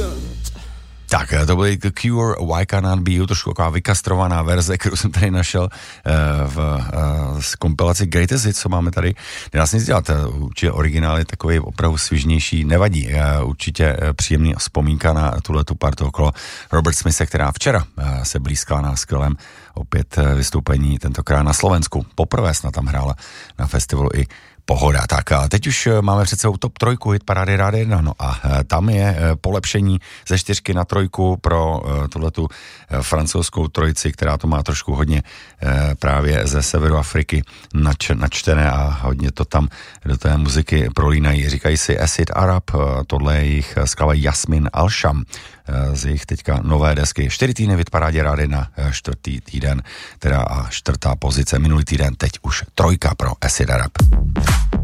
Tak, to byl The Cure, Why Can't Be You, trošku taková vykastrovaná verze, kterou jsem tady našel z kompilaci Greatest Hits, co máme tady. Nedá se nic dělat, určitě originál je takový opravdu svižnější, nevadí, určitě příjemný vzpomínka na tuhletu partu okolo Robert Smithe, která včera se blízkala na skvělém opět vystoupení, tentokrát na Slovensku. Poprvé snad tam hrála na festivalu i Pohoda. Tak a teď už máme před sebou top 3 hit parády Rádia 1, no a tam je polepšení ze 4 na 3 pro tuhletu francouzskou trojici, která to má trošku hodně právě ze severu Afriky načtené a hodně to tam do té muziky prolínají. Říkají si Acid Arab, tohle je jejich skladba Jasmin Al-Sham z jejich teďka nové desky. 4 týdny v parádě Rádia 1, 4. týden, teda a 4. pozice minulý týden, teď už 3 pro Acid Arab.